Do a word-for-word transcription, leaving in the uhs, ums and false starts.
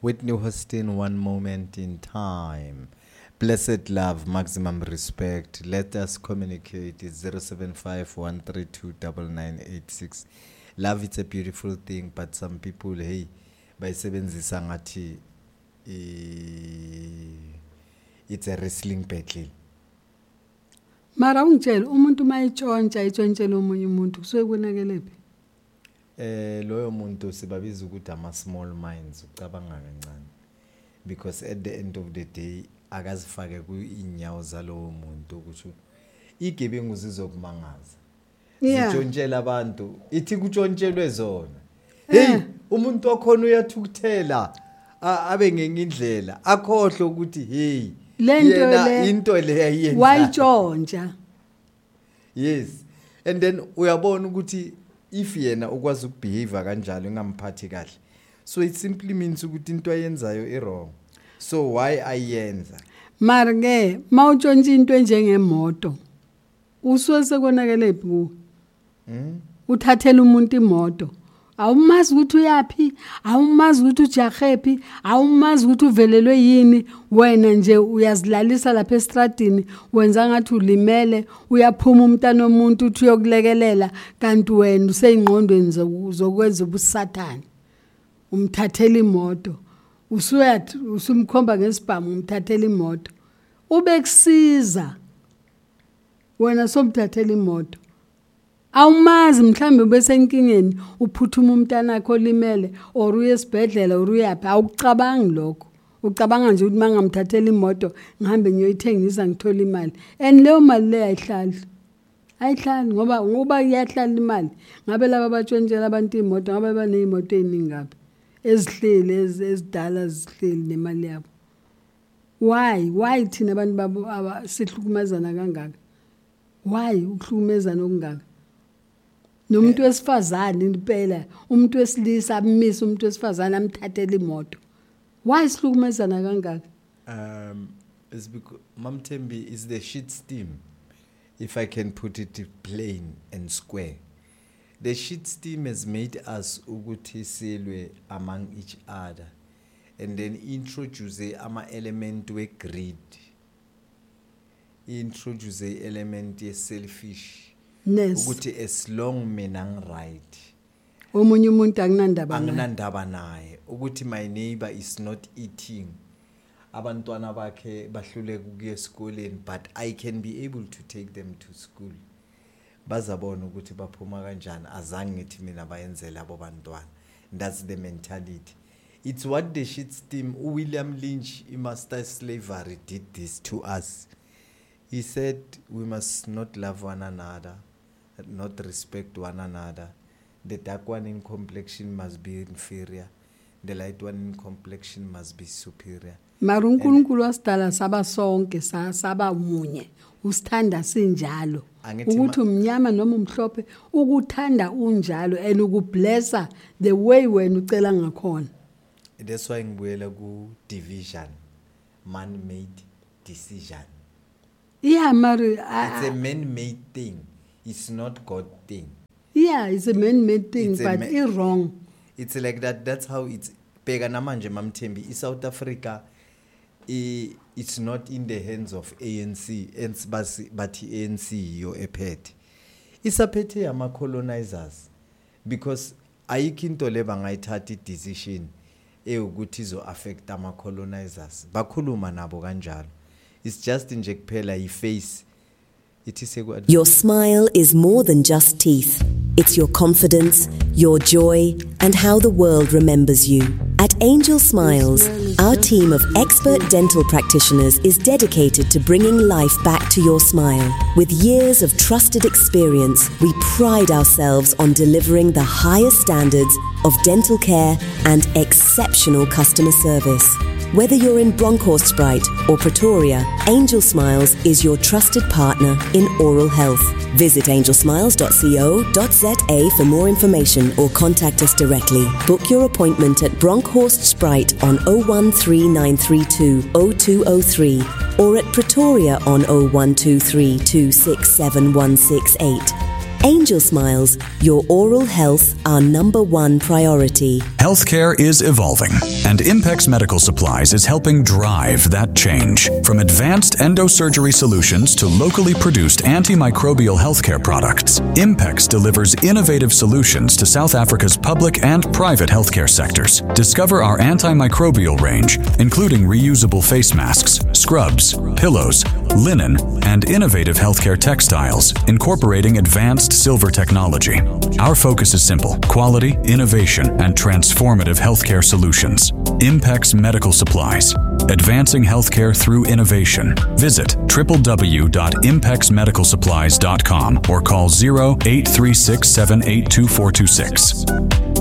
Whitney Houston, One Moment in Time. Blessed love, maximum respect. Let us communicate. It's zero seven five one three two nine nine eight six. Love, it's a beautiful thing, but some people, hey, by sebenzisa ngathi it's a wrestling battle. Mara ungitshela umuntu mayitshontsha itshontshelwe omunye umuntu kusuke kunakelephi? Eh loyo muntu sibabiza ukuthi ama small minds ucabanga kancane, because at the end of the day akazifake kuinyawo zalowo muntu ukuthi igebengu zizokumangaza. Zitshontshela abantu ithi kutshontshele zona. Hey umuntu okhona uyathukuthela abe ngengindlela akhohle ukuthi hey lento into le yayenza wayitshontsha. Yes, and then uyabona ukuthi if yena ukwazi ukubehave kanjalo ngamphathi kahle, so it simply means ukuthi into ayenzayo i wrong, so why ayenza? Mara ke mawutshontsha into enjengemoto usuke sekonakele phi? Mhm. Uthathela umuntu imoto, awumazi ukuthi uyapi, awumazi ukuthi ujahephi, awumazi ukuthi uvelelwe yini, wena nje uyazilalisa lapha estradini wenza ngathi ulimele, uyaphuma umntana omuntu uthi uyokulekelela kanti wena useyingqondweni zokwenza ubusathane. Umthathela imoto, usuyathi usumkhomba ngesibhamu umthathela imoto, ubekusiza wena somthathela imoto. Awumazi mhlambe bese enkingeni uphuthuma umntana wakho limele or uye esibhedlela or uyaphi, awucabangi lokho. Ucabanga nje ukuthi mangamthathela imoto ngihambe ngiyoyithengisa ngithola imali, and leyo mali le ayihlali ayihlali ngoba ngoba iyahlala imali. Ngabe laba batshontshela abantu imoto ngabe banezimoto eziningi ngabe ezihleli ezidala zihleli nemali yabo. Why why thina abantu babo abasihlukumezana kangaka? Why ukuhlukumezana okungaka? Nomuntu wesifazane impela umuntu wesilisa abimisa umuntu wesifazane amthathela imoto. Why sihlukumezana kangaka? Um it's because Mamthembi is the shit steam, if I can put it plain and square. The shit steam has made us ukuthi silwe among each other and then introduce ama element we greed, introduce the element ye selfish. Yes. Ukuthi as long mina ngi right omunye umuntu akunandaba naye, anginandaba naye ukuthi my neighbor is not eating, abantwana bakhe bahlule ukuya esikoleni, but I can be able to take them to school. Bazabona ukuthi baphuma kanjani, azange ngithi mina bayenzela abo bantwana. That's the mentality. It's what the shit steam William Lynch in Master Slavery did this to us. He said we must not love one another, not respect one another. The dark one in complexion must be inferior. The light one in complexion must be superior. Mara uNkulunkulu wasidala saba sonke saba munye. Usithanda sinjalo. Ukuthi umnyama noma umhlophe ukuthanda unjalo and ukublessa the way wena ucela ngakhona. That's why ngibuyela ku division, man-made decision. Yeah, Mary, it's a man-made thing. It's not God thing. Yeah, it's a man-made thing, it's but ma- it's wrong. It's like that. That's how it's. Pega namanje Mamthembi. In South Africa, it's not in the hands of A N C, but A N C yo ephethe. Isaphethe ama colonizers, because ayikho into leba ngayithatha decision eyokuthi izo affect ama colonizers. Bakhuluma nabo kanjalo. It's just nje kuphela iface. Your smile is more than just teeth. It's your confidence, your joy, and how the world remembers you. At Angel Smiles, our team of expert dental practitioners is dedicated to bringing life back to your smile. With years of trusted experience, we pride ourselves on delivering the highest standards of dental care and exceptional customer service. Whether you're in Bronkhorstspruit or Pretoria, Angel Smiles is your trusted partner in oral health. Visit angel smiles dot co dot za for more information or contact us directly. Book your appointment at Bronkhorstspruit on oh one three nine three two oh two oh three or at Pretoria on oh one two three two six seven one six eight. At Angel Smiles, your oral health our number one priority. Healthcare is evolving, and Impex Medical Supplies is helping drive that change. From advanced endosurgery solutions to locally produced antimicrobial healthcare products, Impex delivers innovative solutions to South Africa's public and private healthcare sectors. Discover our antimicrobial range, including reusable face masks, scrubs, pillows, linen, and innovative healthcare textiles, incorporating advanced silver technology. Our focus is simple: quality, innovation, and transformative healthcare solutions. Impex Medical Supplies, advancing healthcare through innovation. Visit w w w dot impex medical supplies dot com or call zero eight three six, seven eight two four two six.